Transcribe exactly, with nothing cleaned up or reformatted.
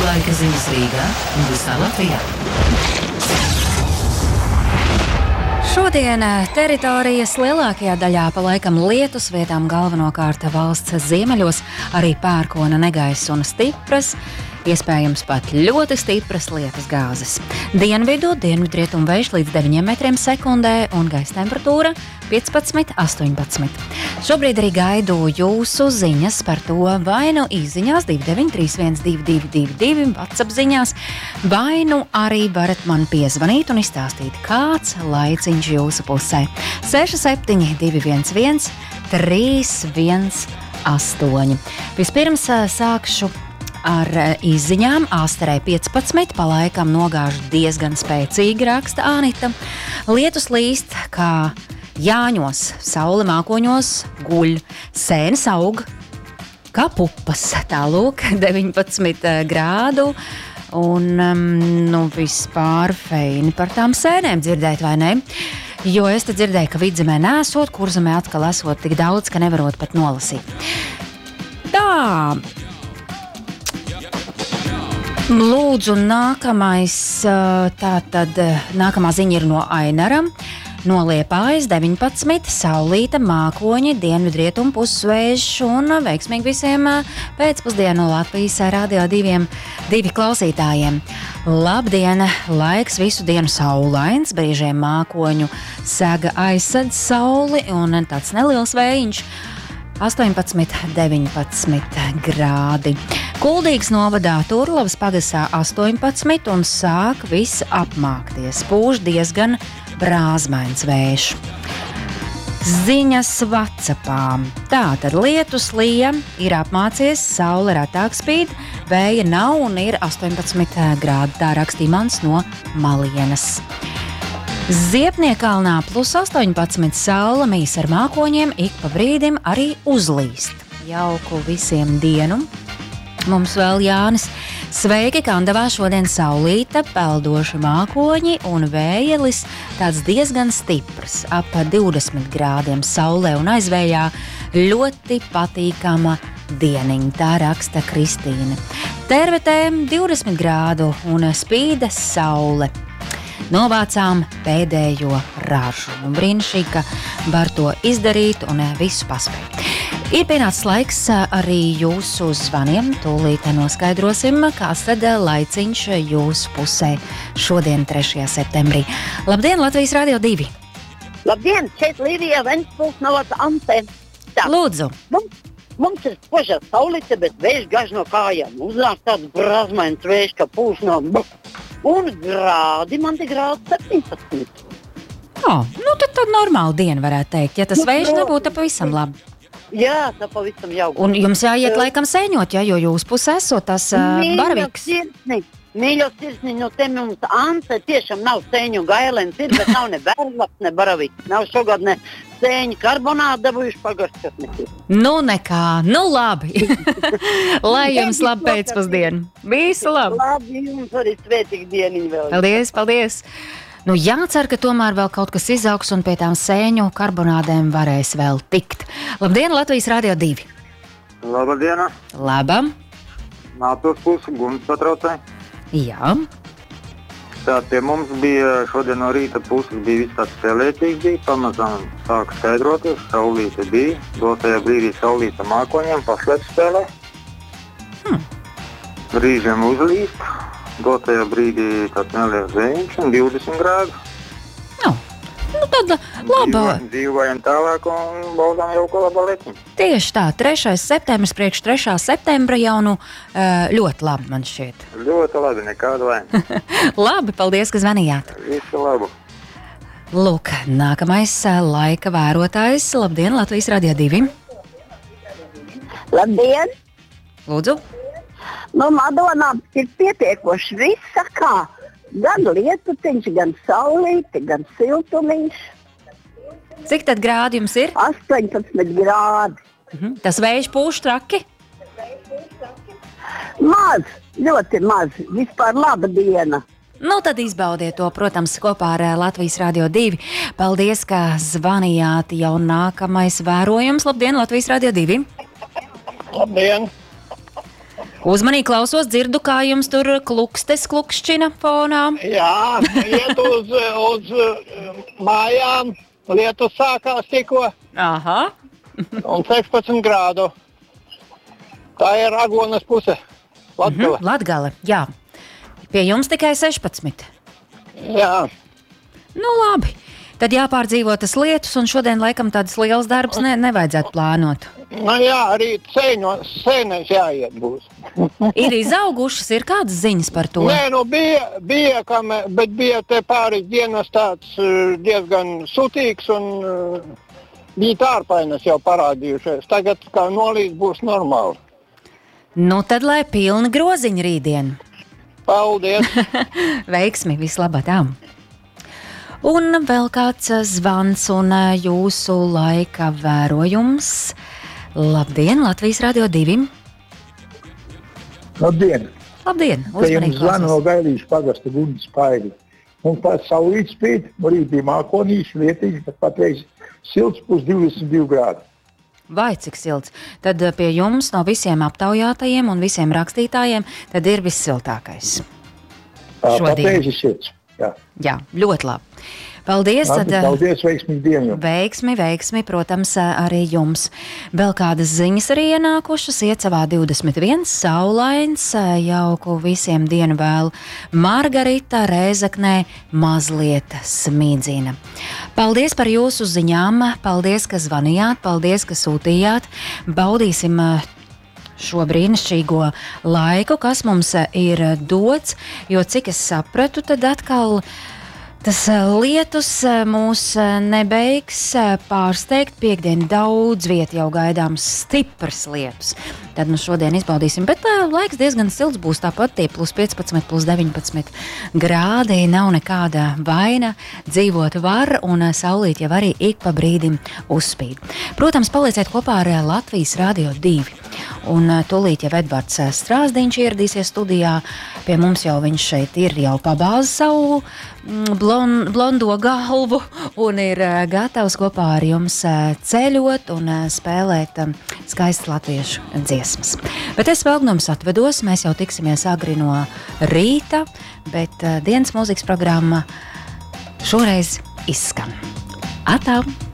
Laika ziņas Rīgā un visā Latvijā. Šodien teritorijas lielākajā daļā pa laikam lietus, vietām galvenokārt valsts ziemeļos, arī pērkona negaiss un stipras, iespējams pat ļoti stipras lietus gāzes. Dienvidu, dienvidrietumu vējš līdz deviņiem metriem sekundē un gaisa temperatūra piecpadsmit astoņpadsmit. Šobrīd arī gaidu jūsu ziņas par to, vai nu īsziņās divi deviņi trīs viens divi divi divi divi, WhatsApp ziņās, vai nu arī varat man piezvanīt un izstāstīt, kāds laiciņš jūsu pusē. seši septiņi divi viens viens trīs viens astoņi. Vispirms sākšu ar izziņām. Āsterē piecpadsmit, pa laikam nogāž diezgan spēcīgi, raksta Anita. Lietus līst kā Jāņos, saule mākoņos guļ, sēnes aug kā pupas. Tālūk, deviņpadsmit grādu un um, nu vispār feini par tām sēnēm dzirdēt, vai ne? Jo es te dzirdēju, ka vidzemē nesot, kurzemē atkal esot tik daudz, ka nevarot pat nolasīt. Tā. Lūdzu, nākamais, tā tad nākamā ziņa ir no Ainara. No Liepājas deviņpadsmit, saulīta, mākoņi, dienvidrietumu pusvējš un veiksmīgi visiem pēcpusdienu Latvijas radio diviem, divi klausītājiem. Labdien, laiks visu dienu saulains, brīžiem mākoņu sega aizsadz sauli un tāds neliels vējiņš. astoņpadsmit, deviņpadsmit grādi. Kuldīgas novadā Turlavas pagasā astoņpadsmit un sāk viss apmākties. Pūš diezgan brāzmains vējš. Ziņas WhatsAppā. Tātad lietus lija, ir apmācies, saule retāk spīd, vēja nav un ir astoņpadsmit grādi. Tā rakstīja mans no Malienas. Ziepniekalnā plus astoņpadsmit, saule mīs ar mākoņiem, ik pa brīdim arī uzlīst. Jauku visiem dienu. Mums vēl Jānis. Sveiki, Kandavā šodien saulīta, peldoši mākoņi un vējelis tāds diezgan stiprs, ap divdesmit grādiem saulē un aizvējā ļoti patīkama dieniņa, tā raksta Kristīne. Tervetēm divdesmit grādu un spīda saule. Novācām pēdējo ražu. Un brīnišķīgi, ka var to izdarīt un visu paspēt. Ir pienācis laiks arī jūsu zvaniem. Tūlīt noskaidrosim, kāds tad laiciņš jūsu pusē šodien, trešajā septembrī. Labdien, Latvijas radio divi! Labdien, šeit Līvija Ventspils novats Ante. Tā. Lūdzu! Mums, mums ir spožā saulīte, bet vējš gaž no kājām. Uznāk tāds brāzmains vējš, ka pūš no... Un grādi, man te grādi septiņpadsmit. Oh, nu tad tad normāla diena varētu teikt. Ja tas vējš nebūtu, tad pavisam labi. Jā, tā pavisam jau. Un jums jāiet laikam sēņot, ja, jo jūs pusē esot tas uh, baraviks. Mīļo sirsni, no te mums Ante tiešām nav sēņu gailens ir, bet nav ne bērlaps, ne baraviks. Nav šogad ne sēņu karbonātu dabūjuši pagaršot nekī. Nu nekā, nu labi. Lai jums labi pēcpusdienu. Visu labi. Labi, jums arī svētīgi dieniņi vēl. Paldies, paldies. Nu, jācer, ka tomēr vēl kaut kas izaugs un pie tām sēņu karbonādēm varēs vēl tikt. Labdien, Latvijas radio divi! Labdien! Labam! Nātos pusi, Guns patraucē. Jā. Tā, pie mums bija šodien no rīta puses bija viss tāds spēlēcīgs bija, pamazām sāk skaidroties, saulīte bija, dotajā brīdī saulīte mākoņiem, pašlaik spēlē. Hmm. Brīžiem uzlīst. Dotajā brīdī tāds neliels vējiņš un divdesmit grādi. Nu, nu tad labā. Dzīvojam tālāk un baudām jau ko labā lietiņu. Tieši tā, trešais septembris priekš trešā septembra jau nu ļoti labi man šķiet. Ļoti labi, nekādu vainu. Labi, paldies, ka zvanījāt. Visu labu. Lūk, nākamais laika vērotājs. Labdien, Latvijas radio divi. Labdien! Lūdzu. Nu, Madonā ir pietiekoši viss sakā. Gan lietutiņš, gan saulīti, gan siltumiņš. Cik tad grādi jums ir? astoņpadsmit grādi. Mhm. Tas vējš pūš traki? Maz, ļoti maz. Vispār laba diena. Nu, tad izbaudiet to, protams, kopā ar Latvijas radio divi. Paldies, ka zvanījāt. Jau nākamais vērojums. Labdien, Latvijas radio divi! Labdien! Uzmanīgi klausos, dzirdu, kā jums tur klukstes klukšķina fonā. Jā, iet uz, uz mājām, lietus sākās tikko. Aha. Un sešpadsmit grādu. Tā ir Agonas puse. Latgale. Mhm, Latgale, jā. Pie jums tikai sešpadsmit. Jā. Nu labi. Tad jāpārdzīvo tas lietus, un šodien laikam tādas liels darbs ne, nevajadzētu plānot. Nu jā, arī sēņos, sēnēs jāiet būs. Ir izaugušas, ir kādas ziņas par to? Nē, nu bija, bija kam, bet bija te pāris dienas tāds diezgan sutīgs un bija tārpainas jau parādījušies. Tagad kā nolīdz būs normāli. Nu tad lai pilni groziņi rītdien. Paldies! Veiksmi, vislabākām! Un vēl kāds zvans un jūsu laika vērojums. Labdien, Latvijas Radio divi. Labdien! Labdien! Te jums zvana no Gailīša pagasta Gundas Paigli. Mums tā saulīt spīd, rīt bija mākonīši, lietīši, bet patreiz silts pus divdesmit divi grādi. Vai cik silts? Tad pie jums no visiem aptaujātajiem un visiem rakstītājiem tad ir vissiltākais. Patreiz ir silts. Jā. Jā, ļoti labi. Paldies! Labi, tad, paldies, veiksmīgi dienu jums! Veiksmi, veiksmi, protams, arī jums. Vēl kādas ziņas arī ienākušas, Iecavā divdesmit viens, saulains, jauku visiem dienu vēl. Margarita Rēzaknē mazliet smīdzina. Paldies par jūsu ziņām, paldies, ka zvanījāt, paldies, ka sūtījāt. Baudīsim šo brīnišķīgo laiku, kas mums ir dots, jo cik es sapratu, tad atkal tas lietus mūs nebeigs pārsteigt. Piektdien daudz viet jau gaidāms stiprs lietus. Tad nu šodien izbaudīsim, bet laiks diezgan silts būs, tāpat tie plus piecpadsmit, plus deviņpadsmit grādi, nav nekāda vaina, dzīvot var un saulīt jau arī ik pa brīdim uzspīd. Protams, palieciet kopā ar Latvijas Radio divi. Un tūlīt jau Edvards Strāzdiņš ieradīsies studijā, pie mums jau viņš šeit ir jau pabāz savu blon, blondo galvu un ir gatavs kopā ar jums ceļot un spēlēt skaistas latviešu dziesmas. Bet es vēl no jums atvedos, mēs jau tiksimies agri no rīta, bet dienas mūzikas programma šoreiz izskan. Atā!